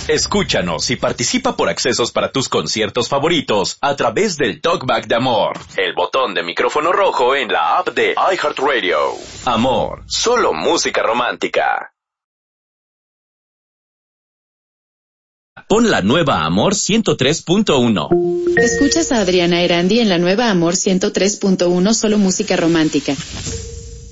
Escúchanos y participa por accesos para tus conciertos favoritos a través del Talkback de Amor, el botón de micrófono rojo en la app de iHeartRadio. Amor, solo música romántica. Pon la nueva Amor 103.1. Escuchas a Adriana Erandi en la nueva Amor 103.1, solo música romántica.